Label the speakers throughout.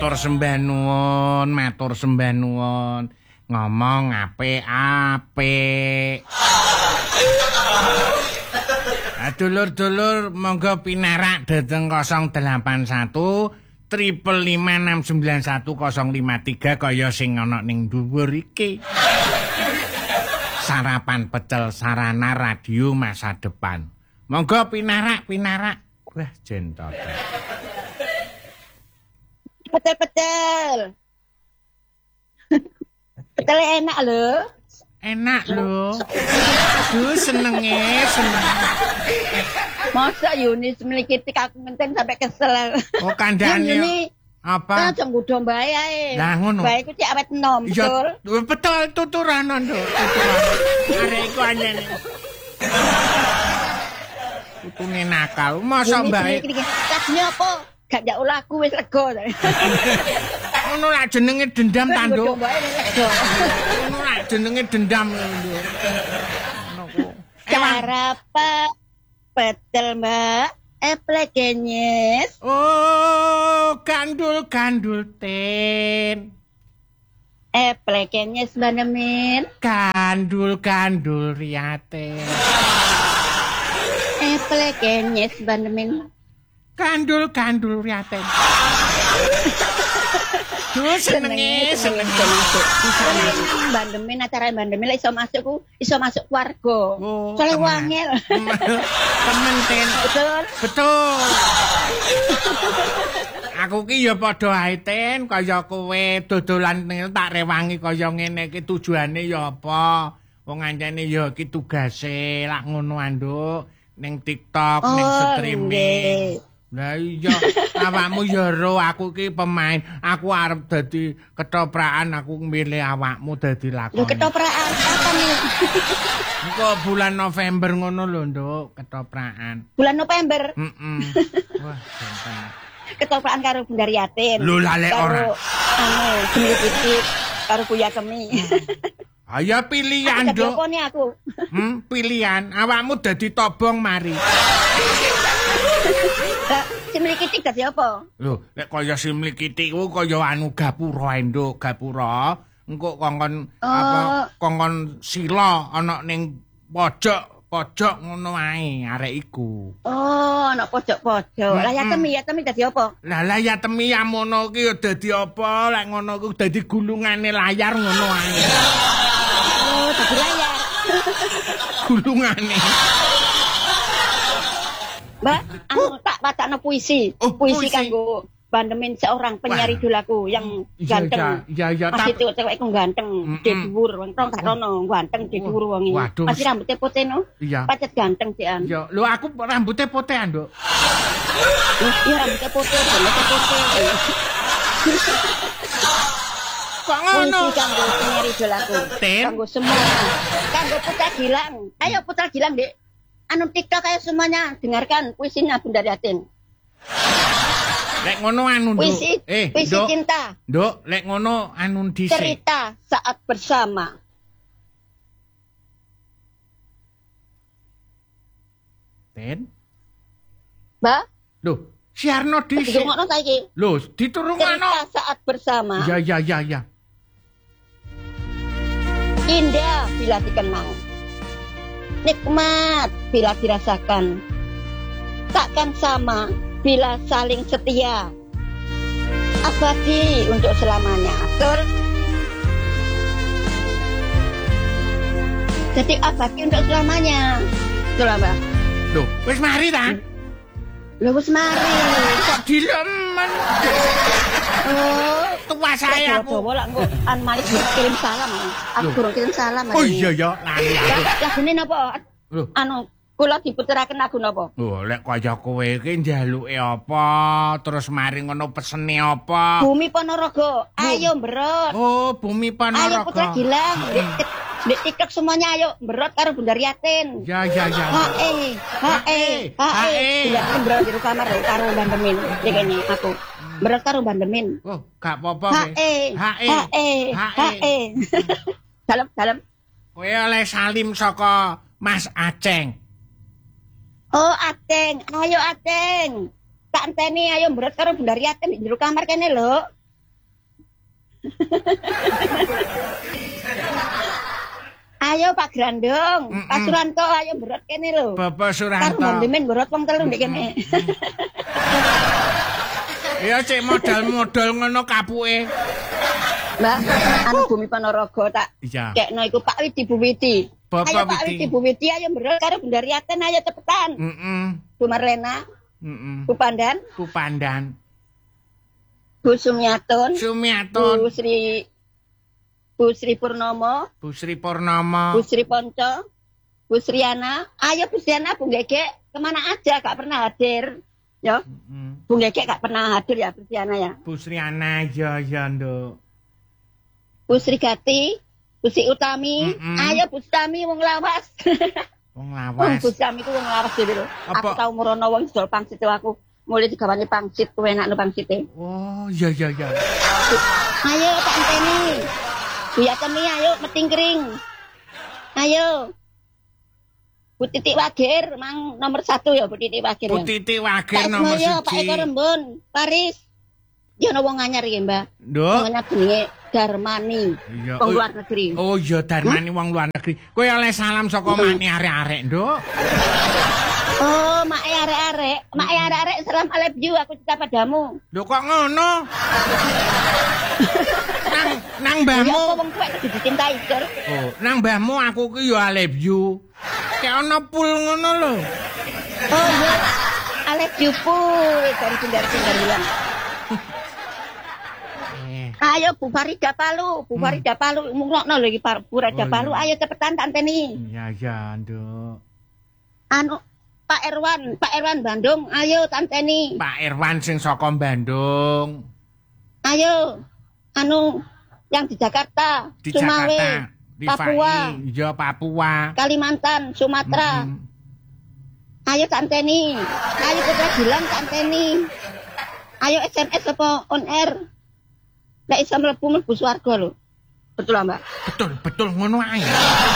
Speaker 1: matur sembah nuwun. Ngomong apik-apik. Dulur-dulur monggo pinarak dhateng 081 555691053 kaya sing ana ning dhuwur iki. Sarapan pecel sarana radio masa depan. Monggo pinarak. Wah, jentot.
Speaker 2: Petel. Petel enak lho.
Speaker 1: Enak lho. Aduh, seneng.
Speaker 2: Masa Yunis melikiti aku ngenteng sampai kesel.
Speaker 1: Oh, kandhane apa?
Speaker 2: Aja nggodho mbae ae.
Speaker 1: Lah ngono.
Speaker 2: Mbae iku cek awet enom, betul.
Speaker 1: Betul tuturan Nduk. Arek iku anyene. Utune nakal. Masa mbae.
Speaker 2: Kasine apa? Gak jak laku wis lega.
Speaker 1: Ngono lak jenenge dendam ta, Nduk.
Speaker 2: Ngono
Speaker 1: lak jenenge dendam, Nduk.
Speaker 2: Sarapan petel, Mbak. Plekenyes.
Speaker 1: Oh, gandul ten.
Speaker 2: Plekenyes banemin.
Speaker 1: Gandul riate.
Speaker 2: Plekenyes banemin.
Speaker 1: Gandul riate. Duh senenge.
Speaker 2: Bandemin acara bandemin lek iso masuk warga. Soale wangel.
Speaker 1: Temen ten. Betul. Aku ki ya padha ae ten kaya kowe dodolan tak rewangi kaya ngene iki tujuane ya apa? Wong ancene ya iki tugase lak ngono Nduk ning TikTok ning streaming. Lah iya, awakmu ya ro aku ki pemain. Aku arep dadi ketoprakan, aku milih awakmu dadi lakon.
Speaker 2: Lho ketoprakan apa nih?
Speaker 1: Engko bulan November ngono lho, Nduk, ketoprakan.
Speaker 2: Bulan November.
Speaker 1: Wah, jantan.
Speaker 2: Ketoprakan karo Bundar Yatin.
Speaker 1: Lho lale ora.
Speaker 2: Gemil titik karo Buya Kemi.
Speaker 1: Ayo pilihan, Nduk.
Speaker 2: Apa nih aku?
Speaker 1: Pilihan. Awakmu dadi tobong mari.
Speaker 2: Simlikitik dadi apa?
Speaker 1: Lho, nek kaya simlikitik ku kaya anu gapura Nduk, gapura. Engko kongkon kongkon sila ana ning pojok ngono ae arek iku.
Speaker 2: Oh, ana pojok-pojok. Lah ya temi dadi apa?
Speaker 1: Lah ya temi amono ki ya dadi apa? Lek ngono ku dadi gulungane layar ngono ae.
Speaker 2: Oh, dadi layar.
Speaker 1: Gulungane.
Speaker 2: Mbak, tak wacana puisi. Puisi kanggo bandemin seorang penyair idolaku yang ganteng.
Speaker 1: Iya.
Speaker 2: Masih cewek ku ganteng, dhuwur, wong gak ono, ganteng dhuwur wong iki. Masih rambutnya putih no. Pacet ganteng sian.
Speaker 1: Iya, lho aku rambutnya putih, Nduk.
Speaker 2: Iya, rambutnya putih.
Speaker 1: Kok ngono?
Speaker 2: Puisi kanggo penyair idolaku. Kanggo semua. Kanggo Putra Gilang. Ayo Putra Gilang, Dik. Anu TikTok ayo semuanya dengarkan puisinya Bundar Yatin.
Speaker 1: Lek ngono anu Nduk.
Speaker 2: Puisi cinta.
Speaker 1: Nduk, lek ngono anu dhisik.
Speaker 2: Cerita saat bersama.
Speaker 1: Ten.
Speaker 2: Mbak?
Speaker 1: Loh, siarno dhisik.
Speaker 2: Ditungokno saiki.
Speaker 1: Loh, diturungono.
Speaker 2: Cerita saat bersama.
Speaker 1: Ya.
Speaker 2: Indah bila dikenang. Nikmat bila dirasakan. Takkan sama bila saling setia. Abadi untuk selamanya. Betul? Jadi abadi untuk selamanya. Betul apa?
Speaker 1: Loh, wis mari ta?
Speaker 2: Loh, wis mari.
Speaker 1: Kok dilemen?
Speaker 2: Oh,
Speaker 1: tua saya aku.
Speaker 2: Coba lah, an Malik kirim salam. Aku kurang kirim salam.
Speaker 1: Oh iya ya, lali aku.
Speaker 2: Lagune napa? Anu, kula diputeraken lagu napa?
Speaker 1: Oh, lek kaya kowe iki njaluke apa, terus mari ngono pesene apa?
Speaker 2: Bumi Ponorogo, ayo mberot.
Speaker 1: Oh, Bumi Ponorogo.
Speaker 2: Ayo Putra Gilang. Di TikTok semuanya ayo mberot karo Bundar Yatin.
Speaker 1: Ya.
Speaker 2: Hae. Bila mberot di kamar karo bandemin. Dikene aku. Mberot karo bandemin.
Speaker 1: Oh, gak apa-apa.
Speaker 2: Hae. Dalam.
Speaker 1: Kowe oleh salim saka Mas Aceng.
Speaker 2: Oh, Ateng. Ayo Ateng. Tak enteni ayo mberot karo Bundar Yatin di jero kamar kene lho. Ayo Pak Grandong, Pak Suranto ayo berot kene lho.
Speaker 1: Bapak Suranto.
Speaker 2: Karo Mondemen berot wong telu ndek kene.
Speaker 1: Ya cek modal-modal ngono kapuke.
Speaker 2: Mbak, anu Bumi Ponorogo tak kekno iku Pak Widi Bu Widi. Ayo Pak Widi Bu Widi ayo berot karo Bundariaten ayo cepetan. Bu Marlena. Bu Pandan.
Speaker 1: Bu Pandan.
Speaker 2: Bu Sumiatun.
Speaker 1: Sumiatun.
Speaker 2: Bu Sri Purnomo.
Speaker 1: Bu Sri Purnomo.
Speaker 2: Bu Sri Ponco. Bu Sriana. Ayo Bu Sriana, Bu Gegek. Kemana aja, gak pernah hadir. Yo. Bu Gegek gak pernah hadir ya, Bu Sriana ya.
Speaker 1: Bu Sriana, ya, Nduk.
Speaker 2: Bu Sri Gati. Bu Sri Utami. Ayo Bu Utami, wong lawas.
Speaker 1: Wong lawas.
Speaker 2: Bu Utami ku wong lawas dhewe lho. Aku tau murono wong sedol pangsit aku. Mulai digawani pangsit, kuwi enak no pangsite.
Speaker 1: Oh, iya.
Speaker 2: Ayo tak enteni. Bu Yatemi ayo meting kering. Ayo. Bu Titik Wagir mang nomor 1 ya Bu Titik Wagir.
Speaker 1: Bu Titik Wagir nomor 1.
Speaker 2: Pak Eko Rembun, Paris. Ya ono wong anyar iki, Mbak.
Speaker 1: Nduk.
Speaker 2: Wong anyar jenenge Darmani. Wong luar negeri.
Speaker 1: Oh iya Darmani wong luar negeri. Kowe oleh salam saka mani arek-arek, Nduk.
Speaker 2: Oh, mak arek-arek. Mak arek-arek salam I love you aku cinta padamu.
Speaker 1: Lho kok ngono? Nang mbahmu.
Speaker 2: Ya kok wong tuwek dicintai, Dur.
Speaker 1: Oh, nang mbahmu aku ki yo I love you. Kayak ono pul ngono lho.
Speaker 2: Oh iya. I love you pul dari Bundar-Bundar bilang. Ayo Bu Farida Palu, Bu Farida Palu ngurokno lho iki Bu Farida Palu, ayo cepetan tak anteni.
Speaker 1: Iya, Nduk.
Speaker 2: Anu Pak Irwan Bandung, ayo tanteni.
Speaker 1: Pak Irwan sing saka Bandung.
Speaker 2: Ayo. Anu yang di Jakarta, Sumawe, Papua.
Speaker 1: Iya, Papua.
Speaker 2: Kalimantan, Sumatera. Ayo tanteni. Ayo Putra Gilang tanteni. Ayo SMS apa on air. Nek iso mlebu swarga lho. Betul Mbak?
Speaker 1: Betul ngono ae.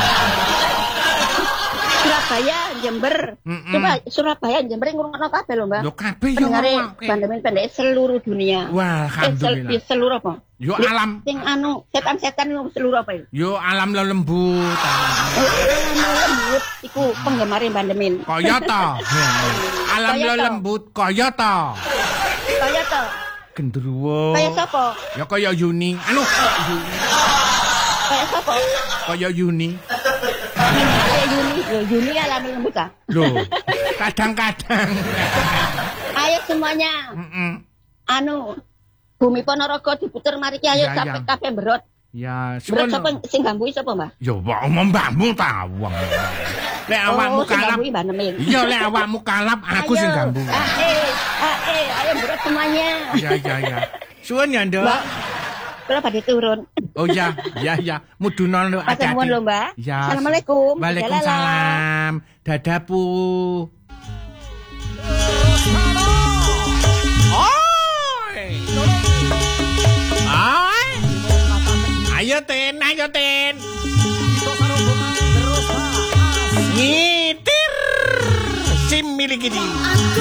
Speaker 2: Surabaya, Jember. Coba Surabaya, Jember ngurungokno kabeh lho, Mbak.
Speaker 1: Lho kabeh yo ngono.
Speaker 2: Bandemen pendek seluruh dunia.
Speaker 1: Wah, alhamdulillah.
Speaker 2: Seluruh apa?
Speaker 1: Yo alam.
Speaker 2: Sing anu setan-setan seluruh apa itu?
Speaker 1: Yo alam lelembut.
Speaker 2: Alam lelembut iku penggemare Bandemen.
Speaker 1: Kaya ta. Alam lelembut kaya ta.
Speaker 2: Kaya ta.
Speaker 1: Gendruwo.
Speaker 2: Kaya sapa?
Speaker 1: Ya kaya Yuni. Anu, Yuni.
Speaker 2: Kaya sapa?
Speaker 1: Kaya Yuni.
Speaker 2: Kaya Yuni. Loh, Yuni alam lembut ah.
Speaker 1: Loh, kadang-kadang.
Speaker 2: Ayo semuanya. Anu, Bumi Ponorogo diputer mari ayo sampai kabeh berot.
Speaker 1: Ya,
Speaker 2: berot sapa sing gambui sapa, Mbak?
Speaker 1: Ya mbahmu ta wong. Lek awakmu kalap. Iya, lek awakmu kalap aku sing gambu.
Speaker 2: Ayo berot semuanya.
Speaker 1: Iya. Suwun ya, Nduk.
Speaker 2: Kula badhe turun.
Speaker 1: Oh iya. Muduna lho hati-hati.
Speaker 2: Nuwun lho, Mbak.
Speaker 1: Ya.
Speaker 2: Assalamualaikum.
Speaker 1: Waalaikumsalam. Dadah, Pu. Ayo ten. Ngitir. Sim milik ini.